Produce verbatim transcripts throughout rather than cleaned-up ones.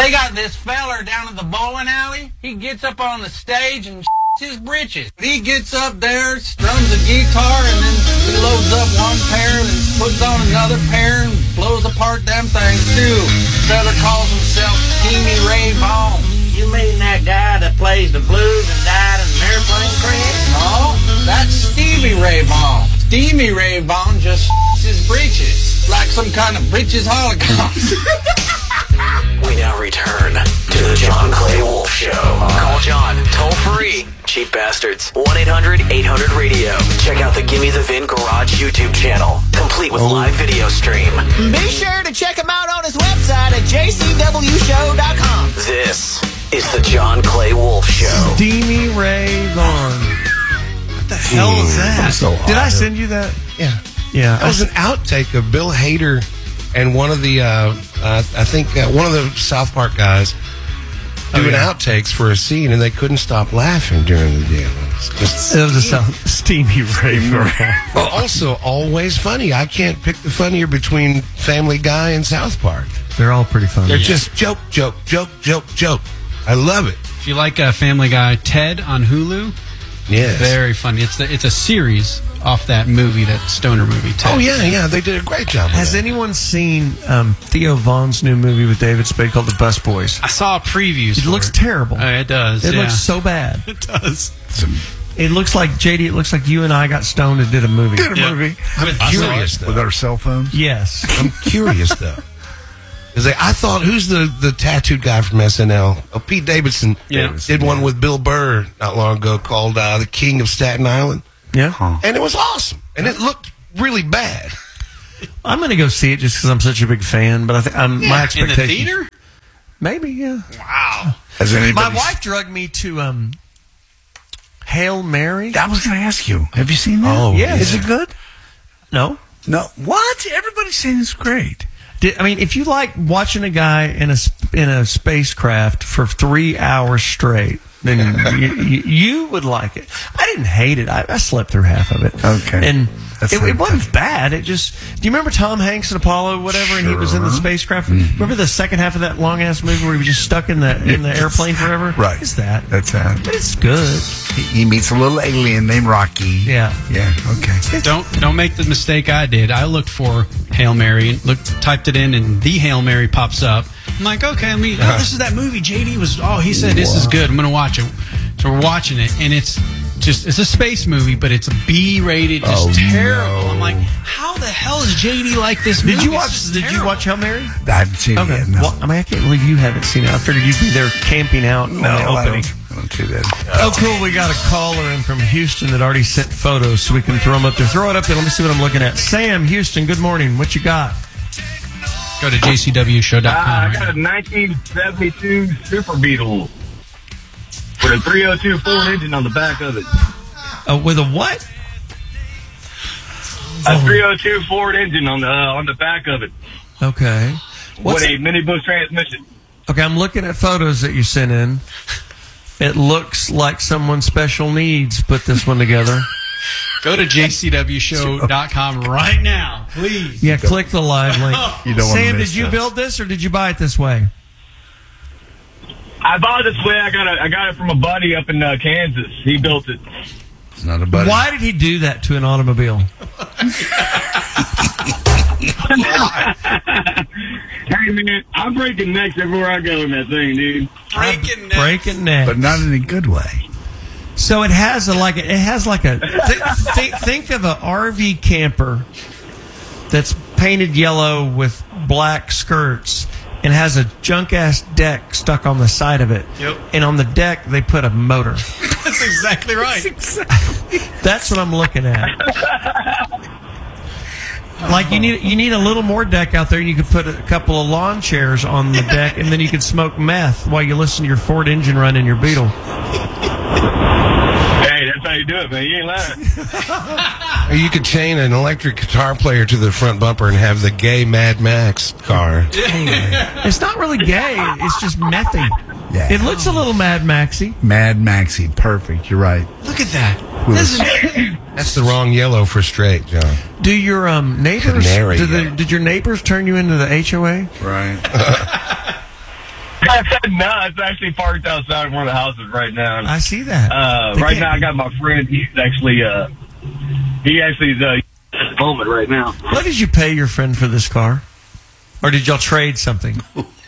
They got this feller down at the bowling alley. He gets up on the stage and his britches. He gets up there, strums a guitar, and then he loads up one pair and puts on another pair and blows apart them things too. Feller calls himself Steamy Ray Vaughan. You mean that guy that plays the blues and died in an airplane crash? No, that's Stevie Ray Vaughan. Steamy Ray Vaughan just his britches, like some kind of britches holocaust. We now return to the John Clay Wolf Show. Call John, toll free. Cheap bastards. one eight hundred eight hundred radio. Check out the Gimme the Vin Garage YouTube channel, complete with live video stream. Be sure to check him out on his website at j c w show dot com. This is the John Clay Wolf Show. Steamy Ray Vaughan. What the hell is that? So Did I send you that? Yeah. Yeah. That was an outtake of Bill Hader and one of the, uh, uh, I think, uh, one of the South Park guys doing oh, yeah. outtakes for a scene, and they couldn't stop laughing during the deal. Just, It was a sound, Steamy Ray Vaughan. well, also, always funny. I can't pick the funnier between Family Guy and South Park. They're all pretty funny. They're just joke, joke, joke, joke, joke. I love it. If you like uh, Family Guy, Ted on Hulu, Yes. very funny. It's the, it's a series off that movie, that stoner movie, Ted. Oh, yeah, yeah. They did a great job with Has that. anyone seen um, Theo Vaughn's new movie with David Spade called The Bus Boys? I saw previews. It for looks it. terrible. Oh, it does. It yeah. looks so bad. It does. It looks like, J D, it looks like you and I got stoned and did a movie. Did a Yeah. movie. I'm With- curious, though. With our cell phones? Yes. I'm curious, though. Because I thought, who's the, the tattooed guy from S N L? Oh, Pete Davidson Yeah. did one with Bill Burr not long ago called uh, The King of Staten Island. Yeah. Huh. And it was awesome. And it looked really bad. I'm going to go see it just because I'm such a big fan, but I think I'm my In the expectations. theater? Maybe, yeah. Wow. Has anybody? My wife drugged me to um, Hail Mary. I was going to ask you. Have you seen that? Oh, yeah. Is it good? No. No. What? Everybody's saying it's great. Did, I mean, if you like watching a guy in a sp- in a spacecraft for three hours straight, then you, you, you would like it. I didn't hate it. I, I slept through half of it. Okay. And That's it, like it wasn't that. bad. It just. Do you remember Tom Hanks and Apollo, whatever, and he was in the Sure. spacecraft? Mm-hmm. Remember the second half of that long ass movie where he was just stuck in the in the Yes. airplane forever? Right. It's that. That's that. But it's good. He, he meets a little alien named Rocky. Yeah. Yeah. Okay. Don't don't make the mistake I did. I looked for Hail Mary, looked, typed it in, and the Hail Mary pops up. I'm like, okay, let me. Oh, this is that movie. J D was. Oh, he said this is good. I'm gonna watch it. So we're watching it, and it's just it's a space movie, but it's a B-rated, just Oh, terrible. no. I'm like, how the hell is J D like this movie? Did you It's watch? just Did you terrible. watch Hail Mary? I haven't seen Okay. it yet. No. Well, I mean, I can't believe you haven't seen it. I figured you'd be there camping out no, on the I opening. don't, I don't do that. Oh, cool. We got a caller in from Houston that already sent photos, so we can throw them up there. Throw it up there. Let me see what I'm looking at. Sam, Houston, good morning. What you got? Go to j c w show dot com. Uh, I got a nineteen seventy-two Super Beetle with a three oh two Ford engine on the back of it. Uh, with a what? A three oh two Ford engine on the uh, on the back of it Okay. What's with a minibus transmission. Okay, I'm looking at photos that you sent in. It looks like someone special needs put this one together. Go to j c w show dot com right now, please. Yeah, click the live link. You don't wanna Sam, miss did you this. build this or did you buy it this way? I bought it this way. I got it. I got it from a buddy up in uh, Kansas. He built it. It's not a buddy. Why did he do that to an automobile? Hey man, I'm breaking necks everywhere I go in that thing, dude. Breaking neck. Breaking neck. But not in a good way. So it has a like a, it has like a th- think think of a R V camper that's painted yellow with black skirts and has a junk ass deck stuck on the side of it. Yep. And on the deck they put a motor. That's exactly right. That's what I'm looking at. Like you need you need a little more deck out there. You could put a couple of lawn chairs on the deck, and then you could smoke meth while you listen to your Ford engine run in your Beetle. Hey, that's how you do it, man. You ain't lying. Or you could chain an electric guitar player to the front bumper and have the gay Mad Max car. It's not really gay. It's just methy. Yeah. It looks a little Mad Maxy. Mad Maxie. Perfect. You're right. Look at that. With This a- is- That's the wrong yellow for straight, John. Do your um, neighbors? Canary Did, the, yellow. did your neighbors turn you into the H O A? Right. No, it's actually parked outside one of the houses right now. I see that. Uh, They right can't- now, I got my friend. He's actually, uh, he actually is uh, at the moment right now. What did you pay your friend for this car? Or did y'all trade something?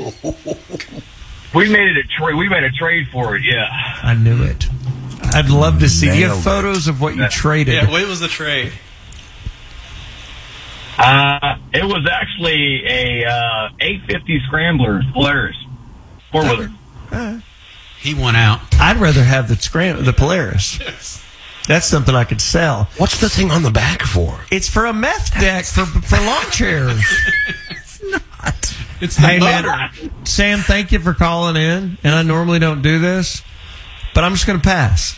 We made it a trade. We made a trade for it. Yeah. I knew it. I'd love to see. Do you have Nailed it. photos of what you traded? Yeah, what was the trade? Uh, it was actually a uh, eight fifty Scrambler Polaris four wheeler. He won out. I'd rather have the Scram- the Polaris. That's something I could sell. What's the thing on the back for? It's for a meth deck for for lawn chairs. It's the Hey motor. man, Sam, thank you for calling in. And I normally don't do this, but I'm just going to pass.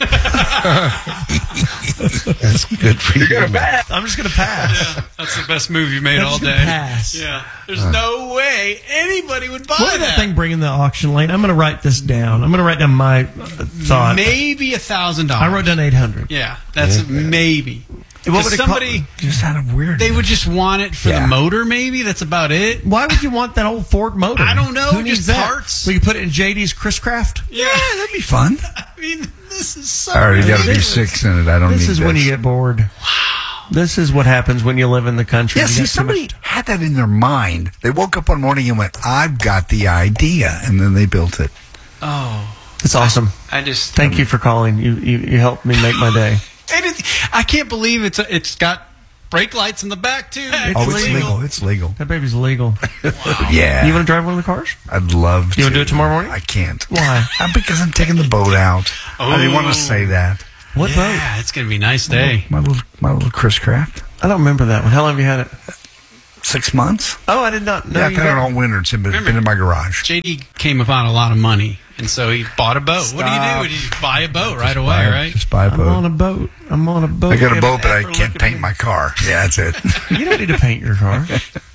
That's good for you. You're gonna man. pass. I'm just going to pass. Yeah, that's the best move you made I'm all just day. gonna pass. Yeah, there's no way anybody would buy What did that. that thing bring in the auction lane? I'm going to write this down. I'm going to write down my uh, thought. Maybe a thousand dollars. I wrote down eight hundred. Yeah, that's maybe. What would it somebody Just kind of weird. they would just want it for Yeah. the motor. Maybe that's about it. Why would you want that old Ford motor? I don't know, Who needs just that? parts. We could put it in J D's Chris Craft. Yeah, that'd be fun. I mean, this is so. I already got a V ridiculous. six in it. I don't This need is this. when you get bored. Wow. This is what happens when you live in the country. Yeah, You see, got too somebody much- had that in their mind. They woke up one morning and went, I've got the idea. And then they built it. Oh, It's awesome. I just Thank you for calling. You, you you helped me make my day. And it, I can't believe it's a, it's got brake lights in the back too. It's oh, it's legal. legal. It's legal. That baby's legal. Yeah. You want to drive one of the cars? I'd love to. You wanna do it tomorrow morning? I can't. Why? Uh, because I'm taking the boat out. I didn't want Oh. to say that. What boat? Yeah, it's gonna be a nice day. My little, my little Chris Craft. I don't remember that one. How long have you had it? Six months? Oh, I did not know. yeah, I've you had it got all winter. It's been, been in my garage. J D came upon a lot of money, and so he bought a boat. What do you do? You just buy a boat right away, Buy- right? Just buy a I'm boat. on a boat. I'm on a boat. I got a Have boat, you but I ever can't looked at paint me? my car. Yeah, that's it. You don't need to paint your car.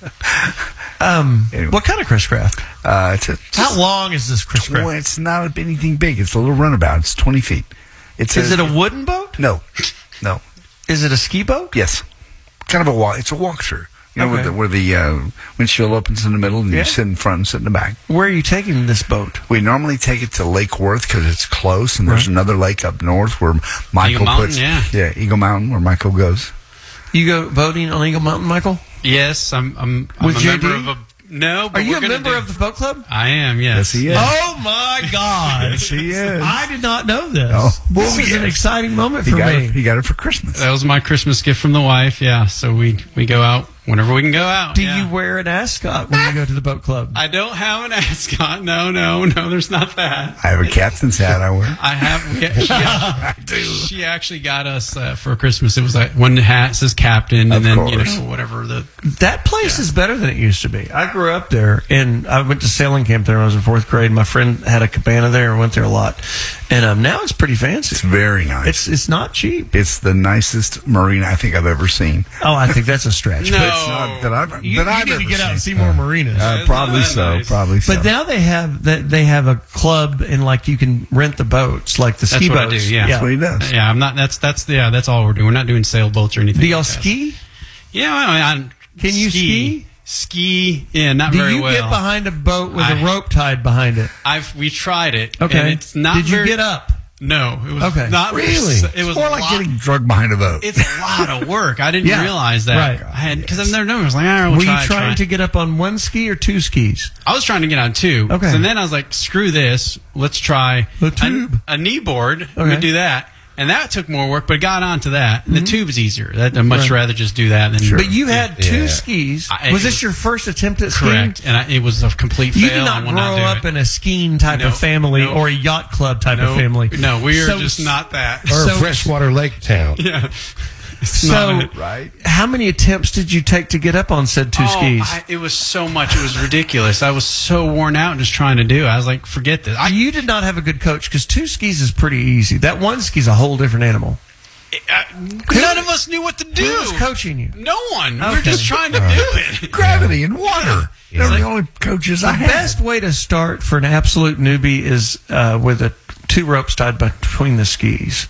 Um, Anyway. What kind of Chris Craft? Uh, it's a, How long is this Chris well, Craft? it's not anything big. It's a little runabout. It's twenty feet. It's Is it a wooden boat? No. No. Is it a ski boat? Yes. Kind of a walk. It's a walkthrough. You know, Okay. where the, where the uh, windshield opens in the middle and Yeah. you sit in front and sit in the back. Where are you taking this boat? We normally take it to Lake Worth because it's close, and there's Right. another lake up north where Michael Eagle Mountain, puts. yeah. yeah, Eagle Mountain, where Michael goes. You go boating on Eagle Mountain, Michael? Yes, I'm. I'm, I'm With a J member D? of a. No, but Are you we're a gonna member do- of the boat club? I am. Yes. Yes, he is. Oh my God! Yes, he is. I did not know this. Oh, this is an yes. exciting moment He for got, me. it, he got it for Christmas. That was my Christmas gift from the wife. Yeah, so we we go out whenever we can go out. Do yeah. you wear an ascot when you go to the boat club? I don't have an ascot. No, no, no. There's not that. I have a captain's hat I wear. I have. We, she, I do. she actually got us uh, for Christmas. It was like one hat says captain, and Of then you course. know whatever the. That place is better than it used to be. I grew up there, and I went to sailing camp there when I was in fourth grade. My friend had a cabana there, and went there a lot. And um, now it's pretty fancy. It's very nice. It's it's not cheap. It's the nicest marina I think I've ever seen. Oh, I think that's a stretch. No. But It's not that I've, you, that you I've need ever to get out and see seen. more marinas. Uh, It's probably not that so. nice. Probably so. But now they have that they have a club, and like you can rent the boats, like the That's ski what I boats. do, yeah. That's what he does. Yeah, I'm not. That's that's yeah. That's all we're doing. We're not doing sailboats or anything. Do y'all like that. ski? Yeah, I mean, I, Can you ski? Ski, yeah, not Do very you well. get behind a boat with I- a rope tied behind it? I've we tried it. Okay. and it's not. Did you very- get up? No, it was Okay. not very- Really? It was It's more a like lot- getting drugged behind a boat. It's a lot of work. I didn't Yeah. realize that. Right. I had because I've never done it. I was like, all right, we'll Were try, you trying try. to get up on one ski or two skis? I was trying to get on two. Okay. And then I was like, screw this. Let's try The tube. a, a knee board. Okay. Mm-hmm. We do that. And that took more work, but got onto that. The tube's easier. That, I'd much Right. rather just do that than. But you had two Yeah. skis. I- was it this was- your first attempt at skiing? Correct. And I, it was a complete fail. You did I not will grow not do up it. in a skiing type No, of family no. or a yacht club type no, of family. No, we are So- just not that. Or So- a freshwater lake town. Yeah. It's So, not it. right? how many attempts did you take to get up on said two Oh, skis? I, it was so much. It was ridiculous. I was so worn out just trying to do it. I was like, forget this. I, you did not have a good coach because two skis is pretty easy. That one ski's a whole different animal. I, none of us knew what to do. Who was coaching you? No one. We were Okay. just trying to do it. Gravity and water. Yeah. They're Like- the only coaches The I had. best way to start for an absolute newbie is uh, with a two ropes tied between the skis.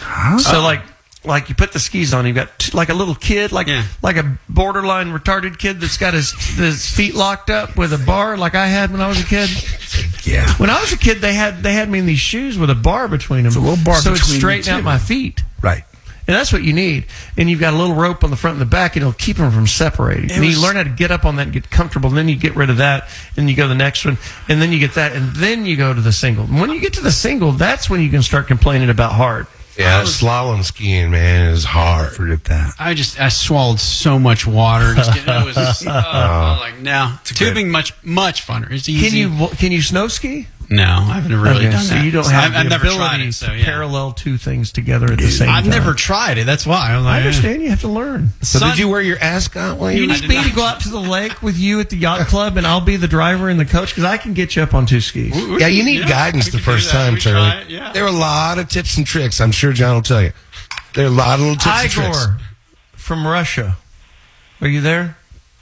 So like like you put the skis on, you've got t- like a little kid, like Yeah. like a borderline retarded kid that's got his his feet locked up with a bar, like I had when I was a kid. Yeah. When I was a kid, they had they had me in these shoes with a bar between them. It's a little bar so it between you straightened out two. my feet. Right. And that's what you need. And you've got a little rope on the front and the back, and it'll keep them from separating. It and was- you learn how to get up on that and get comfortable, and then you get rid of that, and you go to the next one, and then you get that, and then you go to the single. And when you get to the single, that's when you can start complaining about hard. Yeah, slalom skiing, man, is hard. Forget that. I just I swallowed so much water. Just getting, it was just, oh, I was like no tubing much much funner. It's easy. Can you can you snow ski? No, I've never really Okay, done so that. you don't So have I've, the I've never ability tried it. So to yeah. parallel two things together at the same I've time. never tried it. That's why I'm like, I understand. You have to learn. So Son- did you wear your ascot while you You were need me to go out to the lake with you at the yacht club, and I'll be the driver and the coach because I can get you up on two skis. Yeah, you need Yeah, guidance we the could do first that. time, We try Charlie. it, yeah. There were a lot of tips and tricks. I'm sure John will tell you. There are a lot of little tips and tricks. Igor from Russia. Are you there?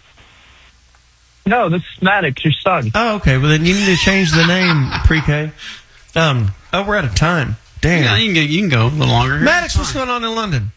No, this is Maddox, your son. Oh, okay. Well, then you need to change the name, pre-K. Um, oh, we're out of time. Damn. Yeah, you can, go, you can go a little longer. here. Maddox, what's going on in London?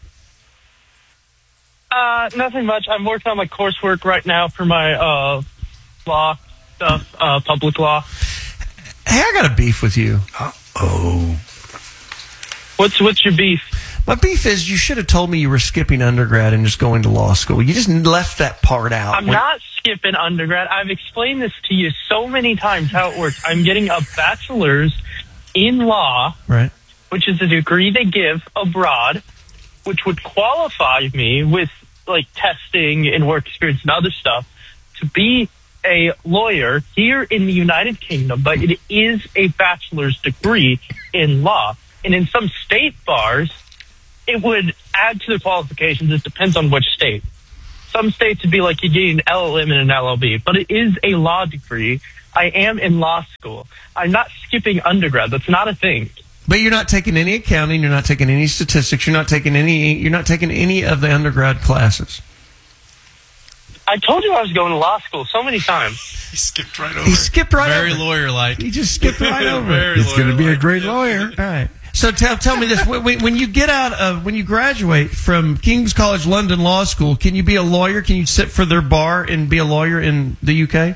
Uh, nothing much. I'm working on my coursework right now for my uh, law stuff, uh, public law. Hey, I got a beef with you. Oh. What's what's your beef? My beef is you should have told me you were skipping undergrad and just going to law school. You just left that part out. I'm When- not skipping undergrad. I've explained this to you so many times how it works. I'm getting a bachelor's in law, Right. which is a degree they give abroad, which would qualify me with like testing and work experience and other stuff to be a lawyer here in the United Kingdom, but it is a bachelor's degree in law. And in some state bars, it would add to the qualifications. It depends on which state. Some states would be like you need an L L M and an L L B, but it is a law degree. I am in law school. I'm not skipping undergrad. That's not a thing. But you're not taking any accounting. You're not taking any statistics. You're not taking any. You're not taking any of the undergrad classes. I told you I was going to law school so many times. He skipped right over. He skipped right Very over. lawyer-like. He just skipped right over. Very He's going to be a lawyer-like. great lawyer. All right. So tell tell me this: when, when you get out of when you graduate from King's College London Law School, can you be a lawyer? Can you sit for their bar and be a lawyer in the U K?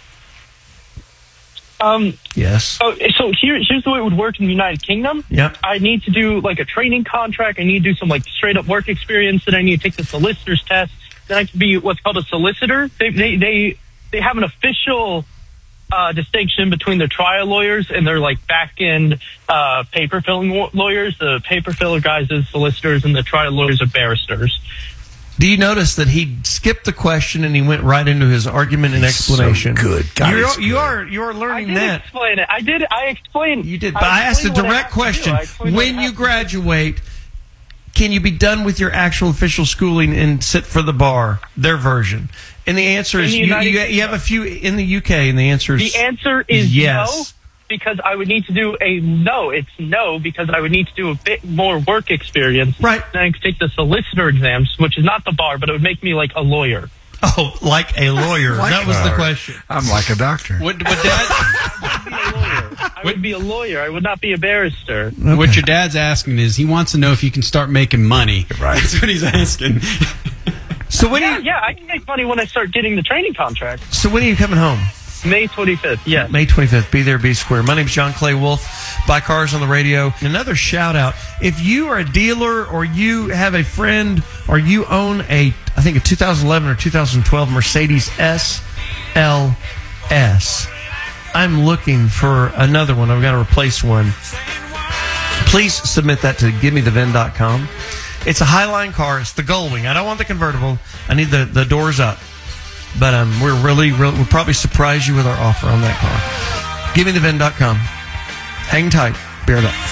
Um, Yes. so, so here, here's the way it would work in the United Kingdom. Yep. I need to do like a training contract. I need to do some like straight up work experience. Then I need to take the solicitor's test. Then I can be what's called a solicitor. They they they, they have an official uh, distinction between the trial lawyers and their like back end uh, paper filling lawyers. The paper filler guys is solicitors, and the trial lawyers are barristers. Do you notice that he skipped the question and he went right into his argument and explanation? So good. God, You're, he's you good. are you are I learning did that. explain it. I did. I explained. You did, but I, asked a explained what I direct have to do. question. I explained what I When have you to do. graduate, can you be done with your actual official schooling and sit for the bar? Their version, and the answer In is the you, United you, you have a few in the U K, and the answer is The answer is yes. no, because I would need to do a no. It's no, because I would need to do a bit more work experience. Right. Then I could take the solicitor exams, which is not the bar, but it would make me like a lawyer. Oh, like a lawyer. Like that was the a- question. I'm like a doctor. What, what dad? I'd be a lawyer. I would be a lawyer. I would not be a barrister. What your dad's asking is he wants to know if you can start making money. Right. That's what he's asking. So when Yeah, are you, yeah, I can make money when I start getting the training contract. so when are you coming home? May twenty-fifth, yes. May twenty-fifth. Be there, be square. My name's John Clay Wolf. Buy Cars on the Radio. Another shout out. If you are a dealer or you have a friend or you own a, I think a two thousand eleven or two thousand twelve Mercedes S L S, I'm looking for another one. I've got to replace one. Please submit that to give me the vin dot com. It's a Highline car. It's the Gullwing. I don't want the convertible. I need the, the doors up. But um, we're really, really, we'll probably surprise you with our offer on that car. Give me the vin dot com. Hang tight. Bear that.